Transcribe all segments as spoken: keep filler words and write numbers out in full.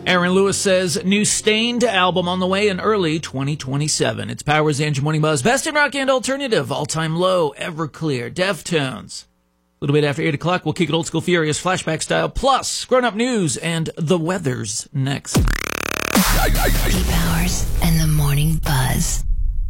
Aaron Lewis says new Stained album on the way in early twenty twenty-seven. It's Power's Angel Morning Buzz. Best in rock and alternative. All-time low. Everclear. Deftones. A little bit after eight o'clock, we'll kick it old school furious flashback style. Plus, grown-up news and the weather's next. P-Powers and the Morning Buzz.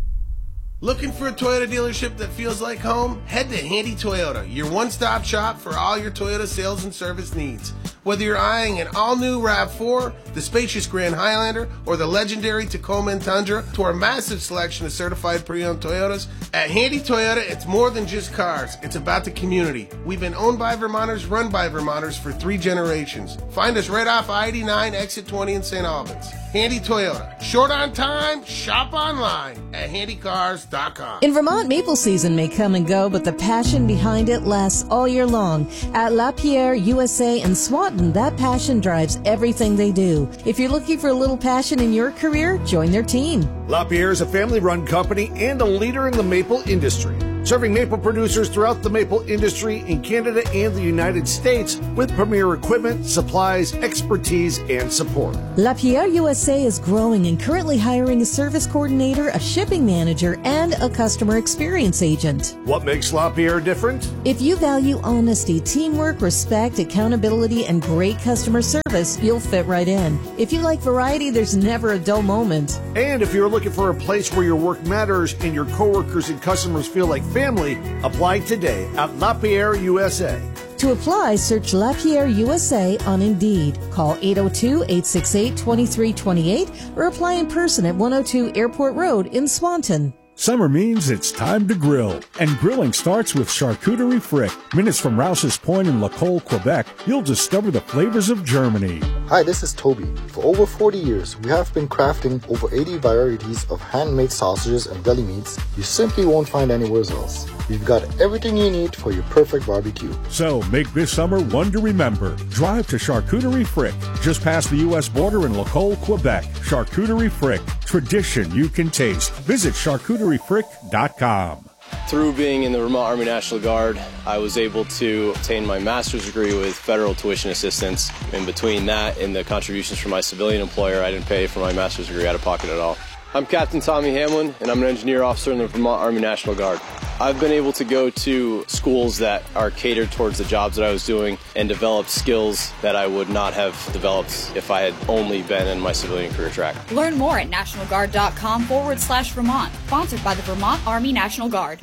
Looking for a Toyota dealership that feels like home? Head to Handy Toyota, your one-stop shop for all your Toyota sales and service needs. Whether you're eyeing an all-new RAV four, the spacious Grand Highlander, or the legendary Tacoma and Tundra, to our massive selection of certified pre-owned Toyotas, at Handy Toyota, it's more than just cars. It's about the community. We've been owned by Vermonters, run by Vermonters for three generations. Find us right off I eighty-nine, exit twenty in Saint Albans. Handy Toyota. Short on time, shop online at handy cars dot com. In Vermont, maple season may come and go, but the passion behind it lasts all year long. At LaPierre, U S A, and Swanton, that passion drives everything they do. If you're looking for a little passion in your career, join their team. LaPierre is a family-run company and a leader in the maple industry, serving maple producers throughout the maple industry in Canada and the United States with premier equipment, supplies, expertise, and support. LaPierre U S A is growing and currently hiring a service coordinator, a shipping manager, and a customer experience agent. What makes LaPierre different? If you value honesty, teamwork, respect, accountability, and great customer service, you'll fit right in. If you like variety, there's never a dull moment. And if you're looking for a place where your work matters and your coworkers and customers feel like family, apply today at LaPierre U S A. To apply, search LaPierre U S A on Indeed. Call eight oh two, eight six eight, two three two eight or apply in person at one oh two Airport Road in Swanton. Summer means it's time to grill, and grilling starts with Charcuterie Frick. Minutes from Rouse's Point in Lacolle, Quebec, you'll discover the flavors of Germany. Hi, this is Toby. For over forty years, we have been crafting over eighty varieties of handmade sausages and deli meats you simply won't find anywhere else. We've got everything you need for your perfect barbecue. So make this summer one to remember. Drive to Charcuterie Frick, just past the U S border in Lacolle, Quebec. Charcuterie Frick, tradition you can taste. Visit charcuterie frick dot com. Through being in the Vermont Army National Guard, I was able to obtain my master's degree with federal tuition assistance. In between that and the contributions from my civilian employer, I didn't pay for my master's degree out of pocket at all. I'm Captain Tommy Hamlin, and I'm an engineer officer in the Vermont Army National Guard. I've been able to go to schools that are catered towards the jobs that I was doing and develop skills that I would not have developed if I had only been in my civilian career track. Learn more at nationalguard.com forward slash Vermont. Sponsored by the Vermont Army National Guard.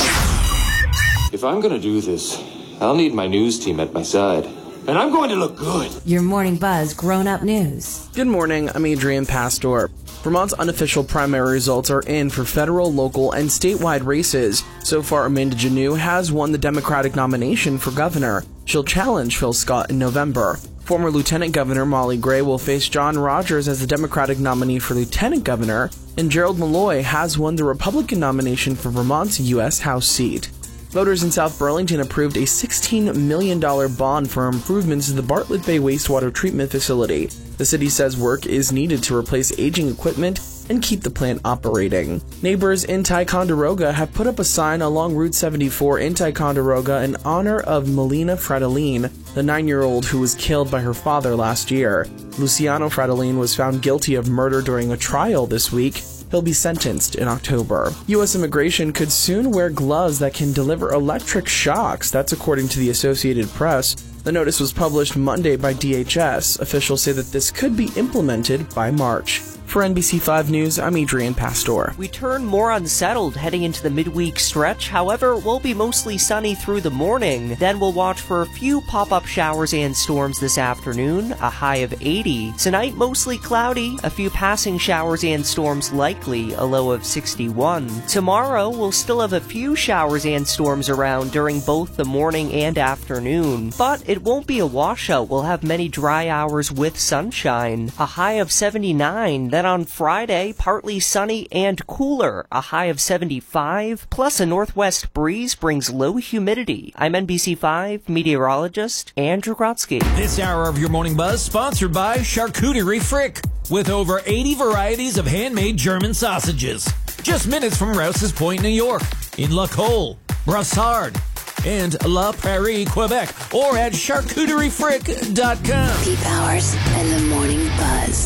If I'm going to do this, I'll need my news team at my side. And I'm going to look good. Your Morning Buzz Grown-Up News. Good morning, I'm Adrian Pastor. Vermont's unofficial primary results are in for federal, local, and statewide races. So far, Amanda Janneau has won the Democratic nomination for governor. She'll challenge Phil Scott in November. Former Lieutenant Governor Molly Gray will face John Rogers as the Democratic nominee for Lieutenant Governor, and Gerald Malloy has won the Republican nomination for Vermont's U S House seat. Voters in South Burlington approved a sixteen million dollars bond for improvements to the Bartlett Bay wastewater treatment facility. The city says work is needed to replace aging equipment and keep the plant operating. Neighbors in Ticonderoga have put up a sign along Route seventy-four in Ticonderoga in honor of Melina Fratelline, the nine-year-old who was killed by her father last year. Luciano Fratelline was found guilty of murder during a trial this week. He'll be sentenced in October. U S Immigration could soon wear gloves that can deliver electric shocks. That's according to the Associated Press. The notice was published Monday by D H S. Officials say that this could be implemented by March. For N B C five News, I'm Adrian Pastor. We turn more unsettled heading into the midweek stretch. However, we'll be mostly sunny through the morning. Then we'll watch for a few pop-up showers and storms this afternoon, a high of eighty. Tonight, mostly cloudy, a few passing showers and storms likely, a low of sixty-one. Tomorrow, we'll still have a few showers and storms around during both the morning and afternoon. But it won't be a washout. We'll have many dry hours with sunshine, a high of seventy-nine. Then on Friday, partly sunny and cooler, a high of seventy-five, plus a northwest breeze brings low humidity. I'm N B C five meteorologist Andrew Grotsky. This hour of your Morning Buzz sponsored by Charcuterie Frick, with over eighty varieties of handmade German sausages. Just minutes from Rouse's Point, New York, in Lacolle, Brassard, and La Prairie, Quebec, or at charcuterie frick dot com. Pete Powers and the Morning Buzz.